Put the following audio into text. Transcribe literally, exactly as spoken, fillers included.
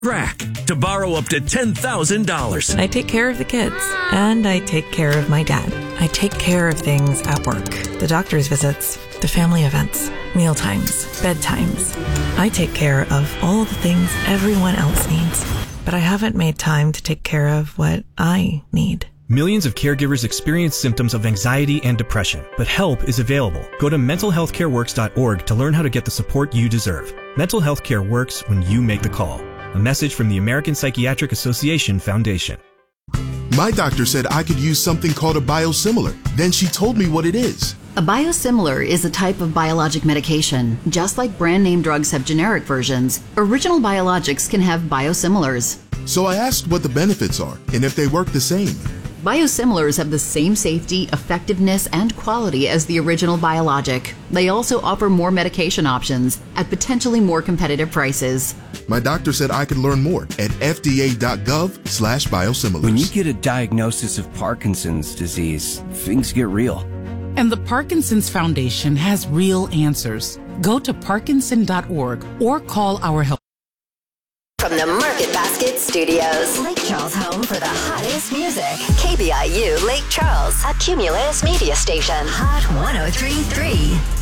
Rack to borrow up to ten thousand dollars. I take care of the kids, and I take care of my dad. I take care of things at work, the doctor's visits, the family events, meal times, bedtimes. I take care of all the things everyone else needs, but I haven't made time to take care of what I need. Millions of caregivers experience symptoms of anxiety and depression, but help is available. Go to mental health care works dot org to learn how to get the support you deserve. Mental health care works when you make the call. A message from the American Psychiatric Association Foundation. My doctor said I could use something called a biosimilar. Then she told me what it is. A biosimilar is a type of biologic medication. Just like brand name drugs have generic versions, original biologics can have biosimilars. So I asked what the benefits are and if they work the same. Biosimilars have the same safety, effectiveness, and quality as the original biologic. They also offer more medication options at potentially more competitive prices. My doctor said I could learn more at F D A dot gov slash biosimilars. When you get a diagnosis of Parkinson's disease, things get real. And the Parkinson's Foundation has real answers. Go to Parkinson dot org or call our help. From the Market Basket Studios, Lake Charles, home for the hottest music. K B I U Lake Charles, a Cumulus media station. Hot one oh three point three.